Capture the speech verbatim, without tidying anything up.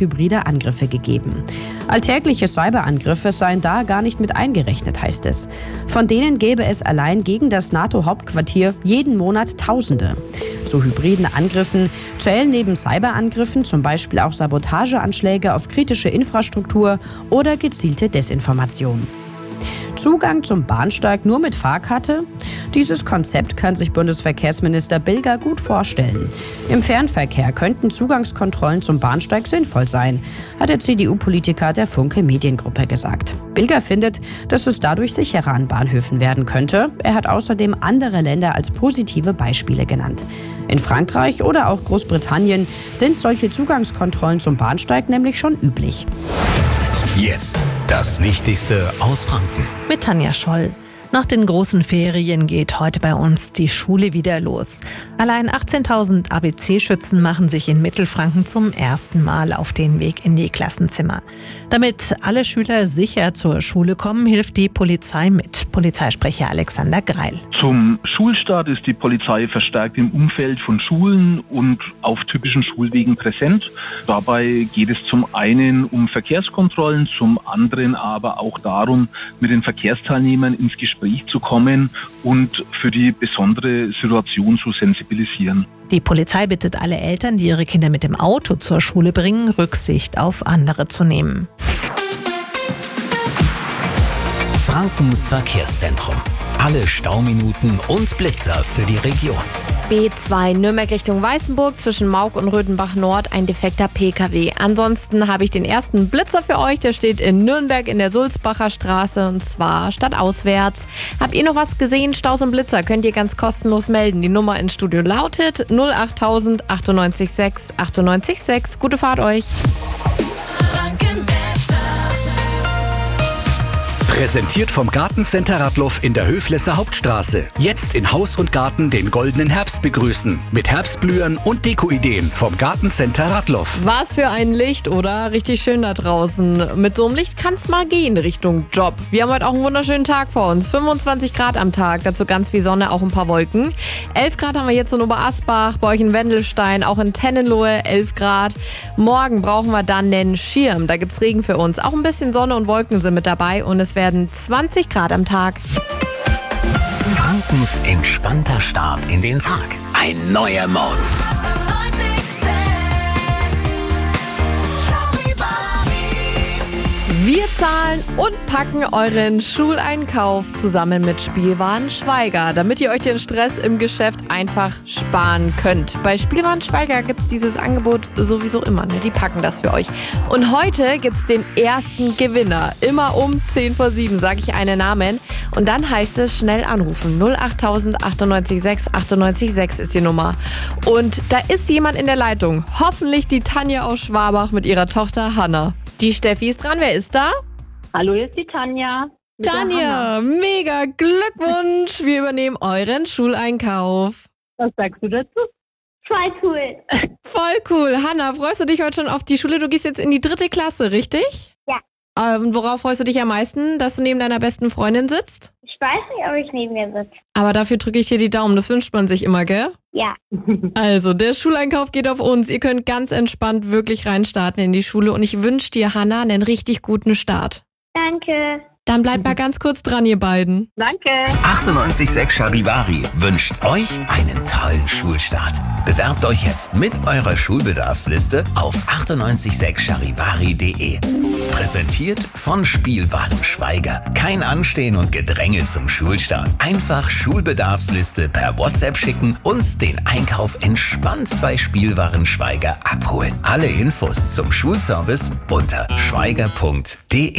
hybride Angriffe gegeben. Alltägliche Cyberangriffe seien da gar nicht mit eingerechnet, heißt es. Von denen gäbe es allein gegen das NATO-Hauptquartier jeden Monat Tausende. Zu hybriden Angriffen zählen neben Cyberangriffen zum Beispiel auch Sabotageanschläge auf kritische Infrastruktur oder gezielte Desinformation. Zugang zum Bahnsteig nur mit Fahrkarte? Dieses Konzept kann sich Bundesverkehrsminister Bilger gut vorstellen. Im Fernverkehr könnten Zugangskontrollen zum Bahnsteig sinnvoll sein, hat der C D U-Politiker der Funke Mediengruppe gesagt. Bilger findet, dass es dadurch sicherer an Bahnhöfen werden könnte. Er hat außerdem andere Länder als positive Beispiele genannt. In Frankreich oder auch Großbritannien sind solche Zugangskontrollen zum Bahnsteig nämlich schon üblich. Jetzt das Wichtigste aus Franken. Mit Tanja Scholl. Nach den großen Ferien geht heute bei uns die Schule wieder los. Allein achtzehntausend A B C-Schützen machen sich in Mittelfranken zum ersten Mal auf den Weg in die Klassenzimmer. Damit alle Schüler sicher zur Schule kommen, hilft die Polizei mit. Polizeisprecher Alexander Greil. Zum Schulstart ist die Polizei verstärkt im Umfeld von Schulen und auf typischen Schulwegen präsent. Dabei geht es zum einen um Verkehrskontrollen, zum anderen aber auch darum, mit den Verkehrsteilnehmern ins Gespräch zu kommen und für die besondere Situation zu sensibilisieren. Die Polizei bittet alle Eltern, die ihre Kinder mit dem Auto zur Schule bringen, Rücksicht auf andere zu nehmen. Frankens Verkehrszentrum. Alle Stauminuten und Blitzer für die Region. B zwei Nürnberg Richtung Weißenburg zwischen Maug und Rödenbach Nord ein defekter P K W. Ansonsten habe ich den ersten Blitzer für euch. Der steht in Nürnberg in der Sulzbacher Straße und zwar stadtauswärts. Habt ihr noch was gesehen? Staus und Blitzer könnt ihr ganz kostenlos melden. Die Nummer ins Studio lautet null achttausend achtundneunzig sechs achtundneunzig sechs. Gute Fahrt euch. Präsentiert vom Gartencenter Radloff in der Höflesser Hauptstraße. Jetzt in Haus und Garten den goldenen Herbst begrüßen. Mit Herbstblühern und Dekoideen vom Gartencenter Radloff. Was für ein Licht, oder? Richtig schön da draußen. Mit so einem Licht kann es mal gehen Richtung Job. Wir haben heute auch einen wunderschönen Tag vor uns. fünfundzwanzig Grad am Tag, dazu ganz viel Sonne, auch ein paar Wolken. elf Grad haben wir jetzt in Oberasbach, bei euch in Wendelstein, auch in Tennenlohe elf Grad. Morgen brauchen wir dann den Schirm. Da gibt's Regen für uns. Auch ein bisschen Sonne und Wolken sind mit dabei und es werden zwanzig Grad am Tag. Frankens entspannter Start in den Tag. Ein neuer Morgen. Wir zahlen und packen euren Schuleinkauf zusammen mit Spielwaren Schweiger, damit ihr euch den Stress im Geschäft einfach sparen könnt. Bei Spielwaren Schweiger gibt es dieses Angebot sowieso immer, ne? Die packen das für euch. Und heute gibt es den ersten Gewinner. Immer um zehn vor sieben sage ich einen Namen. Und dann heißt es schnell anrufen. null achttausend achtundneunzig sechs achtundneunzig sechs ist die Nummer. Und da ist jemand in der Leitung. Hoffentlich die Tanja aus Schwabach mit ihrer Tochter Hanna. Die Steffi ist dran. Wer ist da? Hallo, hier ist die Tanja. Tanja, mega Glückwunsch. Wir übernehmen euren Schuleinkauf. Was sagst du dazu? Voll cool. Voll cool. Hanna, freust du dich heute schon auf die Schule? Du gehst jetzt in die dritte Klasse, richtig? Ja. Ähm, worauf freust du dich am meisten? Dass du neben deiner besten Freundin sitzt? Ich weiß nicht, ob ich neben mir sitze. Aber dafür drücke ich dir die Daumen. Das wünscht man sich immer, gell? Ja. Also, der Schuleinkauf geht auf uns. Ihr könnt ganz entspannt wirklich reinstarten in die Schule. Und ich wünsche dir, Hanna, einen richtig guten Start. Danke. Dann bleibt mal ganz kurz dran, ihr beiden. Danke. achtundneunzig Komma sechs Charivari wünscht euch einen tollen Schulstart. Bewerbt euch jetzt mit eurer Schulbedarfsliste auf achtundneunzig Komma sechs charivari punkt de. Präsentiert von Spielwaren Schweiger. Kein Anstehen und Gedränge zum Schulstart. Einfach Schulbedarfsliste per WhatsApp schicken und den Einkauf entspannt bei Spielwaren Schweiger abholen. Alle Infos zum Schulservice unter schweiger punkt de.